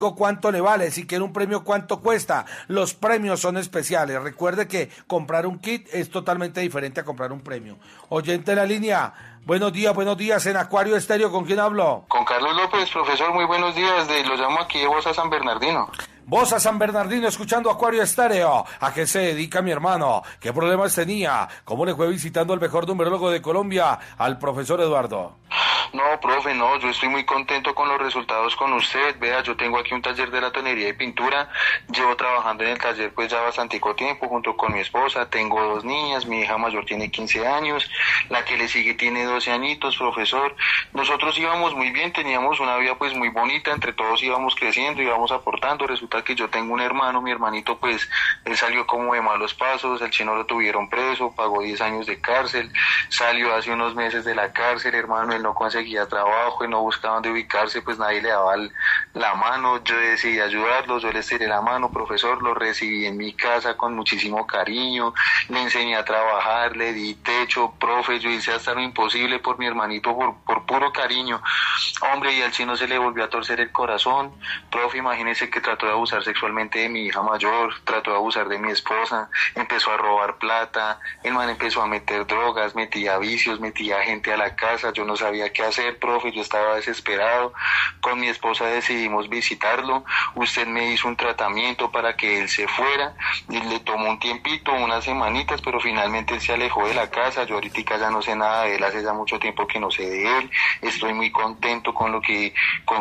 ¿Cuánto le vale? Si quiere un premio, ¿cuánto cuesta? Los premios son especiales. Recuerde que comprar un kit es totalmente diferente a comprar un premio. Oyente en la línea, buenos días en Acuario Estéreo, ¿con quién hablo? Con Carlos López, profesor, muy buenos días, lo llamo aquí de Bosa San Bernardino. Bosa San Bernardino, escuchando Acuario Estéreo. ¿A qué se dedica mi hermano? ¿Qué problemas tenía? ¿Cómo le fue visitando al mejor numerólogo de Colombia, al profesor Eduardo? No, profe, no, yo estoy muy contento con los resultados con usted. Vea, yo tengo aquí un taller de latonería y pintura. Llevo trabajando en el taller pues ya bastantico tiempo junto con mi esposa. Tengo 2 niñas, mi hija mayor tiene 15 años, la que le sigue tiene 12 añitos, profesor. Nosotros íbamos muy bien, teníamos una vida pues muy bonita, entre todos íbamos creciendo, íbamos aportando. Resulta que yo tengo un hermano, mi hermanito pues, él salió como de malos pasos, el chino lo tuvieron preso, pagó 10 años de cárcel, salió hace unos meses de la cárcel, hermano, él no conseguía trabajo, él no buscaba dónde ubicarse, pues nadie le daba la mano. Yo decidí ayudarlo, yo le estiré la mano, profesor, lo recibí en mi casa con muchísimo cariño, le enseñé a trabajar, le di techo, profe, yo hice hasta lo imposible por mi hermanito, por puro cariño. Hombre, y al chino se le volvió a torcer el corazón, profe, imagínese que trató de abusar sexualmente de mi hija mayor, trató de abusar de mi esposa, empezó a robar plata, el man empezó a meter drogas, metía vicios, metía gente a la casa, yo no sabía qué hacer, profe, yo estaba desesperado. Con mi esposa decidimos visitarlo, usted me hizo un tratamiento para que él se fuera, y le tomó un tiempito, unas semanitas, pero finalmente él se alejó de la casa. Yo ahorita ya no sé nada de él, hace ya mucho tiempo que no sé de él. Estoy muy contento con lo que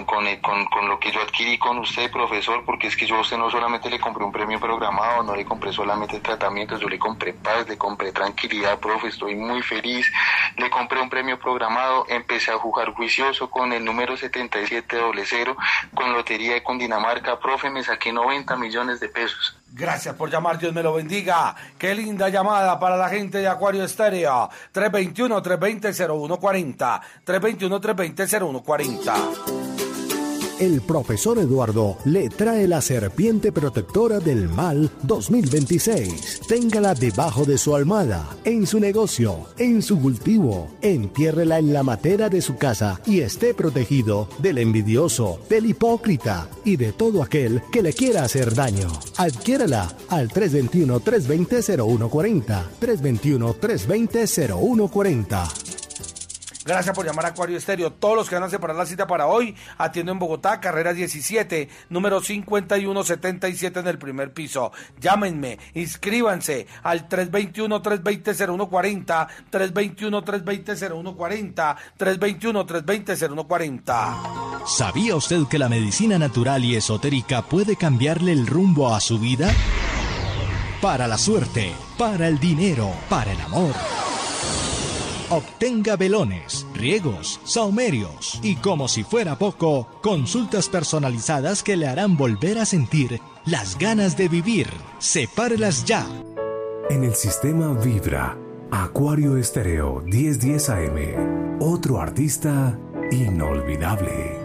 lo que yo adquirí con usted, profesor, porque es que yo a usted no solamente le compré un premio programado, no le compré solamente tratamientos, yo le compré paz, le compré tranquilidad, profe, estoy muy feliz. Le compré un premio programado, empecé a jugar juicioso con el número 7700, con Lotería de Cundinamarca, profe, me saqué 90 millones de pesos. Gracias por llamar, Dios me lo bendiga. Qué linda llamada para la gente de Acuario Estéreo. 321-320-0140. 321-320-0140. El profesor Eduardo le trae la serpiente protectora del mal 2026. Téngala debajo de su almohada, en su negocio, en su cultivo. Entiérrela en la matera de su casa y esté protegido del envidioso, del hipócrita y de todo aquel que le quiera hacer daño. Adquiérala al 321-320-0140. 321-320-0140. Gracias por llamar a Acuario Estéreo. Todos los que van a separar la cita para hoy, atiendo en Bogotá, carrera 17, número 5177 en el primer piso. Llámenme, inscríbanse al 321-320-0140, 321-320-0140, 321-320-0140. ¿Sabía usted que la medicina natural y esotérica puede cambiarle el rumbo a su vida? Para la suerte, para el dinero, para el amor. Obtenga velones, riegos, sahumerios y, como si fuera poco, consultas personalizadas que le harán volver a sentir las ganas de vivir. Sepárelas ya. En el sistema Vibra, Acuario Estéreo 1010 AM. Otro artista inolvidable.